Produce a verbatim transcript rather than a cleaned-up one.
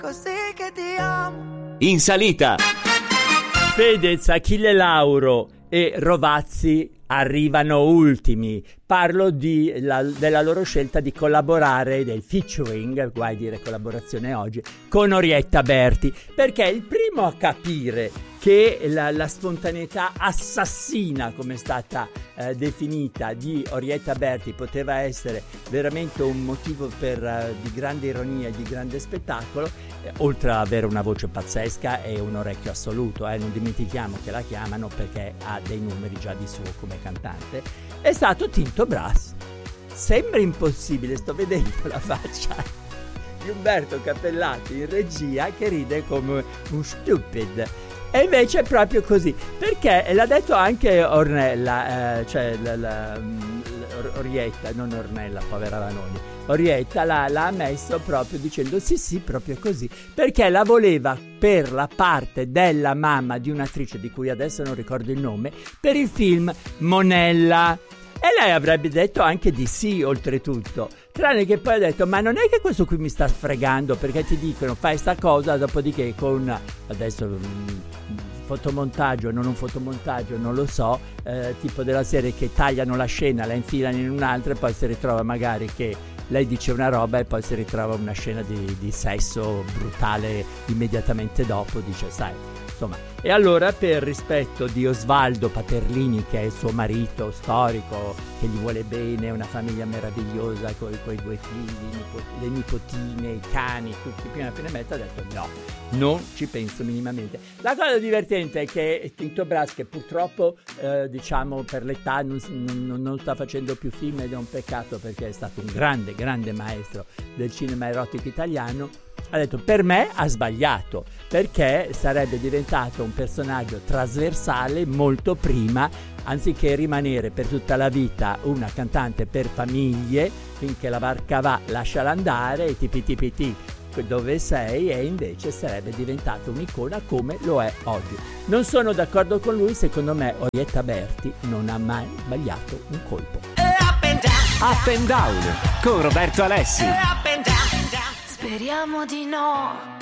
così che ti amo. In salita Fedez, Achille Lauro e Rovazzi arrivano ultimi. Parlo di, la, della loro scelta di collaborare, del featuring, guai dire collaborazione oggi, con Orietta Berti, perché il primo a capire che la, la spontaneità assassina, come è stata eh, definita, di Orietta Berti poteva essere veramente un motivo per, uh, di grande ironia e di grande spettacolo, eh, oltre ad avere una voce pazzesca e un orecchio assoluto, eh, non dimentichiamo che la chiamano perché ha dei numeri già di suo come cantante, è stato Tinto Brass. Sembra impossibile, sto vedendo la faccia di Umberto Cappellati in regia che ride come un stupid. E invece è proprio così, perché l'ha detto anche Ornella, eh, cioè la, la, la, Orietta, non Ornella, povera Vanoni. Orietta l'ha, l'ha ammesso proprio dicendo sì sì, proprio così, perché la voleva per la parte della mamma di un'attrice di cui adesso non ricordo il nome, per il film Monella. E lei avrebbe detto anche di sì, oltretutto. Tranne che poi ha detto, ma non è che questo qui mi sta sfregando, perché ti dicono fai sta cosa, dopodiché con adesso mh, fotomontaggio, non un fotomontaggio, non lo so, eh, tipo della serie che tagliano la scena, la infilano in un'altra e poi si ritrova magari che lei dice una roba e poi si ritrova una scena di, di sesso brutale immediatamente dopo, dice sai, insomma. E allora, per rispetto di Osvaldo Paterlini, che è il suo marito storico, che gli vuole bene, una famiglia meravigliosa con i due figli, le nipotine, i cani, tutti prima appena metto, ha detto no, non ci penso minimamente. La cosa divertente è che Tinto Brass, che purtroppo eh, diciamo per l'età non, non, non sta facendo più film, ed è un peccato perché è stato un grande, grande maestro del cinema erotico italiano, ha detto per me ha sbagliato, perché sarebbe diventato un personaggio trasversale molto prima, anziché rimanere per tutta la vita una cantante per famiglie, finché la barca va lasciala andare e tipi tipi ti dove sei, e invece sarebbe diventato un'icona come lo è oggi. Non sono d'accordo con lui, secondo me Orietta Berti non ha mai sbagliato un colpo. Up and Down con Roberto Alessi. Speriamo di no.